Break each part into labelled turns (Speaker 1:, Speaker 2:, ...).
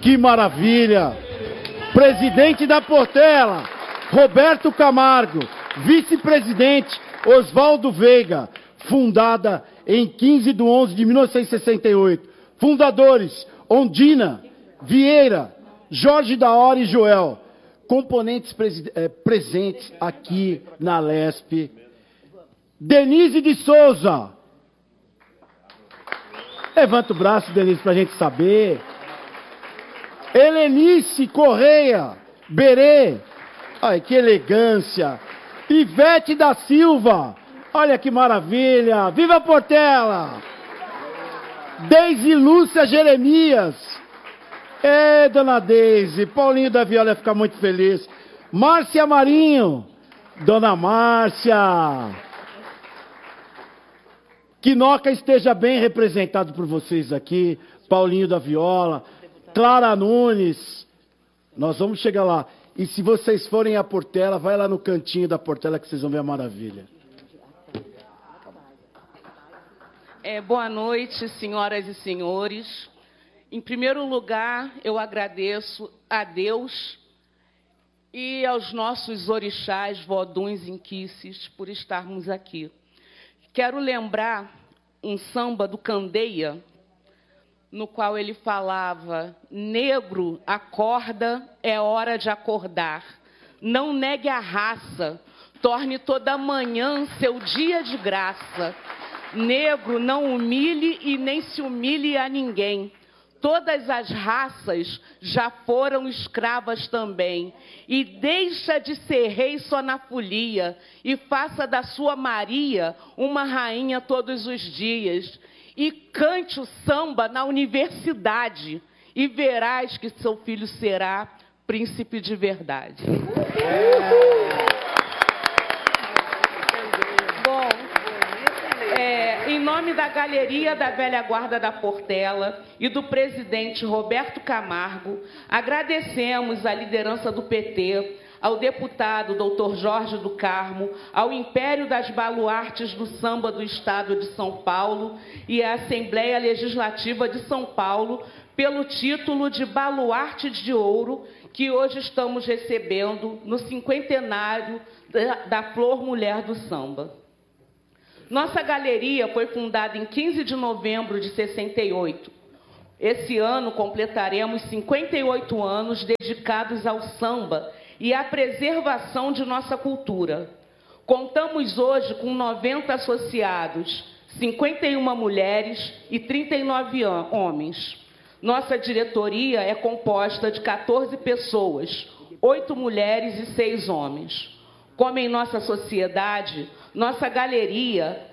Speaker 1: Que maravilha! Presidente da Portela, Roberto Camargo. Vice-presidente, Oswaldo Veiga. Fundada em 15 de 11 de 1968. Fundadores, Ondina, Vieira, Jorge da Hora e Joel. Componentes presentes aqui na Lesp. Denise de Souza. Levanta o braço, Denise, para a gente saber. Helenice Correia, Berê. Ai, que elegância. Ivete da Silva. Olha que maravilha. Viva Portela. Deise Lúcia Jeremias. Dona Deise. Paulinho da Viola ia ficar muito feliz. Márcia Marinho. Dona Márcia. Que Noca esteja bem representado por vocês aqui. Paulinho da Viola. Clara Nunes. Nós vamos chegar lá. E se vocês forem à Portela, vai lá no cantinho da Portela que vocês vão ver a maravilha.
Speaker 2: Boa noite, senhoras e senhores. Em primeiro lugar, eu agradeço a Deus e aos nossos orixás, voduns e inquices por estarmos aqui. Quero lembrar um samba do Candeia, no qual ele falava: negro, acorda, é hora de acordar. Não negue a raça, torne toda manhã seu dia de graça. Negro, não humilhe e nem se humilhe a ninguém. Todas as raças já foram escravas também. E deixa de ser rei só na folia, e faça da sua Maria uma rainha todos os dias. E cante o samba na universidade, e verás que seu filho será príncipe de verdade. Bom, em nome da Galeria da Velha Guarda da Portela e do presidente Roberto Camargo, agradecemos a liderança do PT, ao deputado Dr. Jorge do Carmo, ao Império das Baluartes do Samba do Estado de São Paulo e à Assembleia Legislativa de São Paulo, pelo título de Baluarte de Ouro, que hoje estamos recebendo no cinquentenário da Flor Mulher do Samba. Nossa galeria foi fundada em 15 de novembro de 68. Esse ano completaremos 58 anos dedicados ao samba e à preservação de nossa cultura. Contamos hoje com 90 associados, 51 mulheres e 39 homens. Nossa diretoria é composta de 14 pessoas, 8 mulheres e 6 homens. Como em nossa sociedade, nossa galeria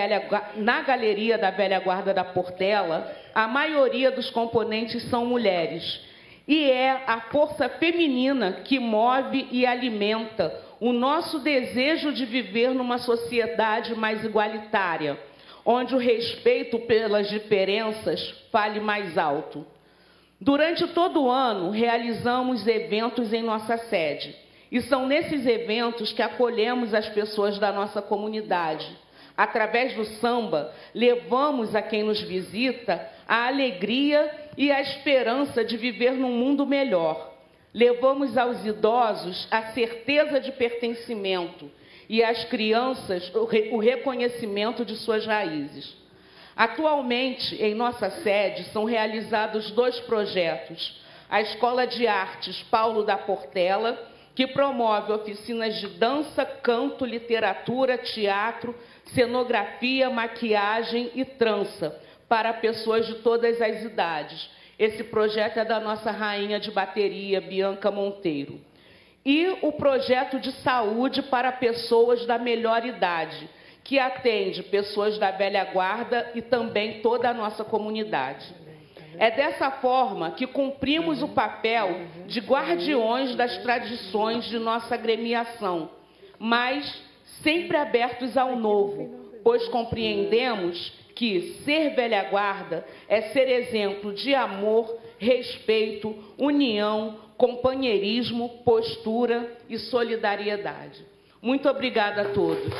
Speaker 2: na Galeria da Velha Guarda da Portela, a maioria dos componentes são mulheres. E é a força feminina que move e alimenta o nosso desejo de viver numa sociedade mais igualitária, onde o respeito pelas diferenças fale mais alto. Durante todo o ano, realizamos eventos em nossa sede. E são nesses eventos que acolhemos as pessoas da nossa comunidade. Através do samba, levamos a quem nos visita a alegria e a esperança de viver num mundo melhor. Levamos aos idosos a certeza de pertencimento e às crianças o reconhecimento de suas raízes. Atualmente, em nossa sede, são realizados 2 projetos. A Escola de Artes Paulo da Portela, que promove oficinas de dança, canto, literatura, teatro, cenografia, maquiagem e trança para pessoas de todas as idades. Esse projeto é da nossa rainha de bateria, Bianca Monteiro. E o projeto de saúde para pessoas da melhor idade, que atende pessoas da velha guarda e também toda a nossa comunidade. É dessa forma que cumprimos o papel de guardiões das tradições de nossa agremiação, mas sempre abertos ao novo, pois compreendemos que ser velha guarda é ser exemplo de amor, respeito, união, companheirismo, postura e solidariedade. Muito obrigada a todos.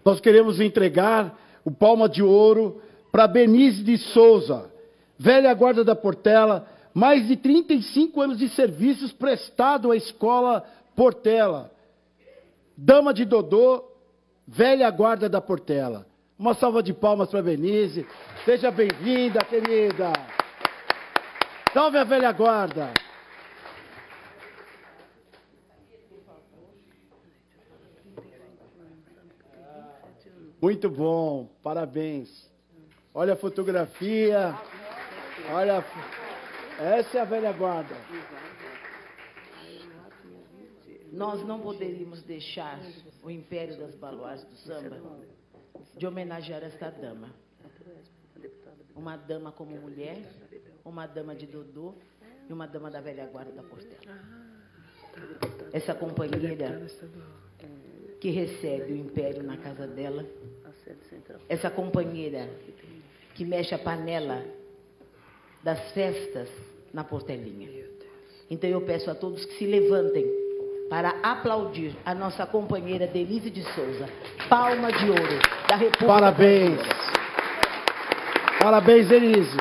Speaker 1: nós queremos entregar o Palma de Ouro para Benise de Souza, velha guarda da Portela, mais de 35 anos de serviços prestado à escola Portela. Dama de Dodô, velha guarda da Portela. Uma salva de palmas para Benise. Seja bem-vinda, querida. Salve a velha guarda. Muito bom, parabéns. Olha a fotografia. Olha, essa é a velha guarda.
Speaker 3: Nós não poderíamos deixar o Império das Baluartes do Samba de homenagear esta dama. Uma dama como mulher, uma dama de Dodô e uma dama da velha guarda da Portela. Essa companheira que recebe o Império na casa dela, essa companheira que mexe a panela das festas na Portelinha. Então eu peço a todos que se levantem para aplaudir a nossa companheira Denise de Souza, Palma de Ouro da República.
Speaker 1: Parabéns. Parabéns, Denise.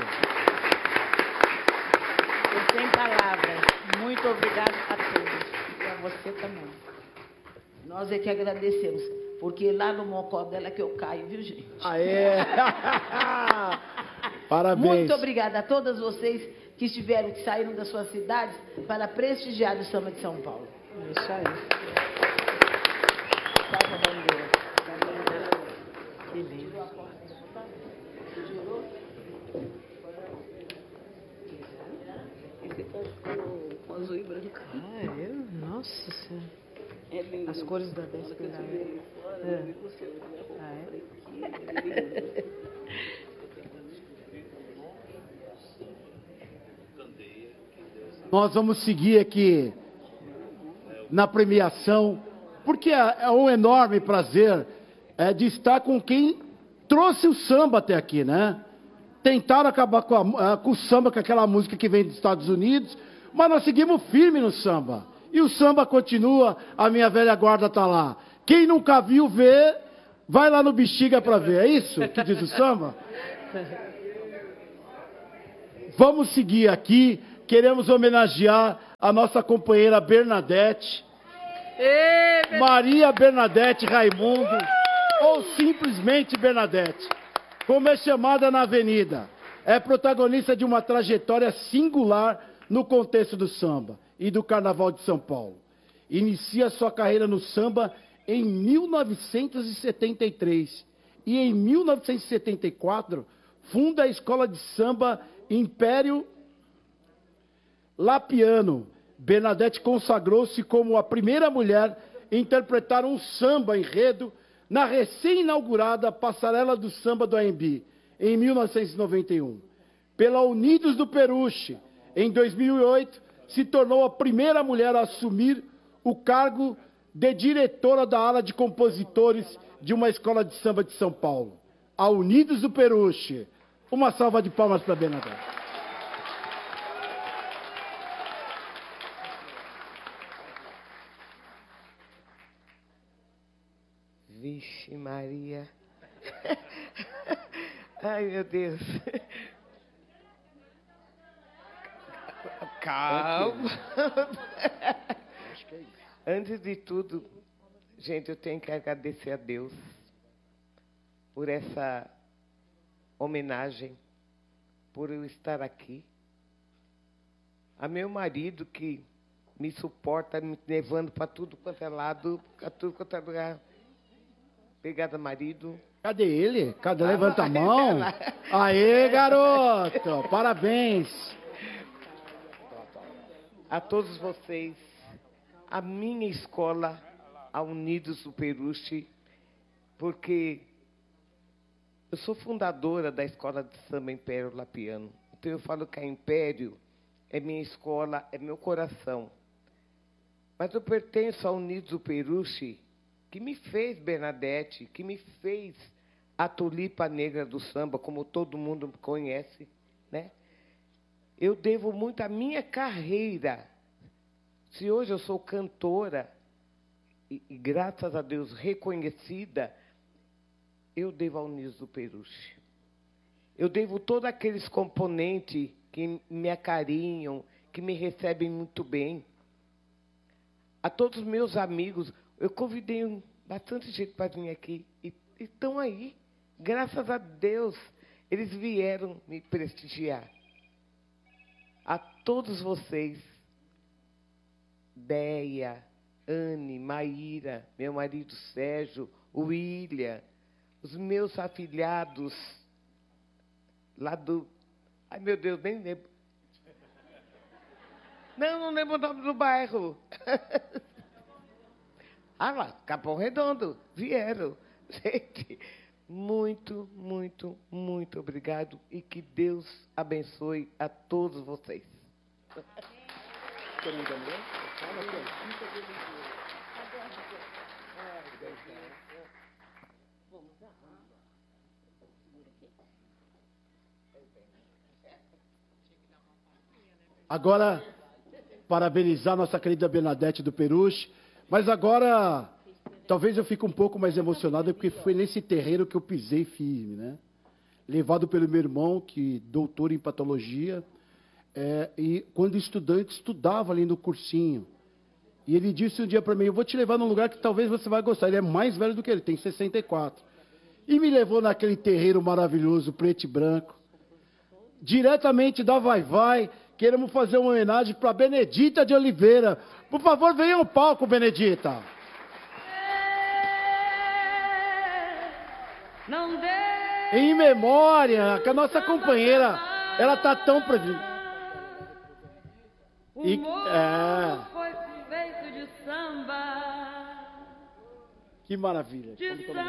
Speaker 3: Eu sem palavras. Muito obrigada a todos. E a você também. Nós é que agradecemos, porque lá no mocó dela que eu caio, viu, gente?
Speaker 1: Aê! Parabéns.
Speaker 3: Muito obrigada a todas vocês que estiveram, que saíram das suas cidades para prestigiar o Samba de São Paulo.
Speaker 4: Isso aí.
Speaker 3: Salva a bandeira.
Speaker 4: Que lindo.
Speaker 5: Esse tá com azul e branco.
Speaker 4: Ah, é? Nossa Senhora.
Speaker 5: É lindo.
Speaker 4: As cores da dessa que
Speaker 5: Eu vi você.
Speaker 4: Ah, é?
Speaker 5: É lindo.
Speaker 1: Nós vamos seguir aqui na premiação, porque é um enorme prazer de estar com quem trouxe o samba até aqui, né? Tentaram acabar com o samba, com aquela música que vem dos Estados Unidos, mas nós seguimos firme no samba. E o samba continua, a minha velha guarda está lá. Quem nunca viu, vê, vai lá no Bexiga para ver. É isso que diz o samba? Vamos seguir aqui. Queremos homenagear a nossa companheira Bernadette, Maria Bernadette Raimundo, ou simplesmente Bernadette, como é chamada na avenida. É protagonista de uma trajetória singular no contexto do samba e do Carnaval de São Paulo. Inicia sua carreira no samba em 1973 e em 1974 funda a escola de samba Império Lapiano. Bernadette consagrou-se como a primeira mulher a interpretar um samba enredo na recém-inaugurada Passarela do Samba do AMB, em 1991. Pela Unidos do Peruche, em 2008, se tornou a primeira mulher a assumir o cargo de diretora da ala de compositores de uma escola de samba de São Paulo. A Unidos do Peruche. Uma salva de palmas para Bernadette.
Speaker 6: Vixe Maria. Ai, meu Deus. Calma. Antes de tudo, gente, eu tenho que agradecer a Deus por essa homenagem, por eu estar aqui. A meu marido que me suporta, me levando para tudo quanto é lado, para tudo quanto é lugar. Obrigada, marido.
Speaker 1: Cadê ele? Cadê? Levanta a mão. Aê, garoto! Parabéns.
Speaker 6: A todos vocês, a minha escola, a Unidos do Peruche, porque eu sou fundadora da Escola de Samba Império Lapiano. Então eu falo que a Império é minha escola, é meu coração. Mas eu pertenço a Unidos do Peruche, que me fez Bernadette, que me fez a tulipa negra do samba, como todo mundo conhece, né? Eu devo muito à minha carreira. Se hoje eu sou cantora, e graças a Deus reconhecida, eu devo ao Unidos do Peruche. Eu devo todos aqueles componentes que me acarinham, que me recebem muito bem. A todos os meus amigos, eu convidei bastante gente para vir aqui e estão aí. Graças a Deus, eles vieram me prestigiar. A todos vocês, Deia, Anne, Maíra, meu marido Sérgio, William, os meus afilhados lá do... Ai, meu Deus, nem lembro. Não lembro o nome do bairro. Ah lá, Capão Redondo, vieram. Gente, muito, muito, muito obrigado e que Deus abençoe a todos vocês.
Speaker 1: Agora, parabenizar nossa querida Bernadette do Peruche, mas agora, talvez eu fique um pouco mais emocionado, porque foi nesse terreiro que eu pisei firme, né? Levado pelo meu irmão, que doutor em patologia, e quando estudante, estudava ali no cursinho. E ele disse um dia para mim, eu vou te levar num lugar que talvez você vai gostar. Ele é mais velho do que ele, tem 64. E me levou naquele terreiro maravilhoso, preto e branco. Diretamente da Vai Vai, queremos fazer uma homenagem para Benedita de Oliveira. Por favor, venha ao palco, Benedita.
Speaker 2: Não dê
Speaker 1: Em memória, que a nossa companheira, ela está tão presente.
Speaker 2: o
Speaker 1: E-
Speaker 2: morro
Speaker 1: é.
Speaker 2: foi feito de samba,
Speaker 1: Que maravilha.
Speaker 2: de samba.